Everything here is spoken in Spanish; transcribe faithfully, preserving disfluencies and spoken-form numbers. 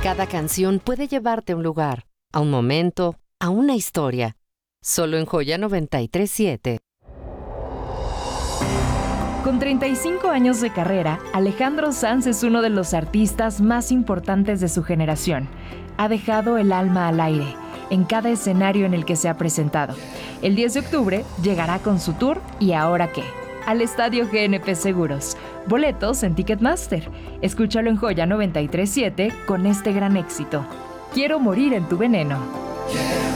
Cada canción puede llevarte a un lugar, a un momento, a una historia. Solo en Joya noventa y tres siete. Con treinta y cinco años de carrera, Alejandro Sanz es uno de los artistas más importantes de su generación. Ha dejado el alma al aire en cada escenario en el que se ha presentado. El diez de octubre llegará con su tour ¿Y ahora qué? Al Estadio G N P Seguros. Boletos en Ticketmaster. Escúchalo en Joya noventa y tres siete con este gran éxito. Quiero morir en tu veneno.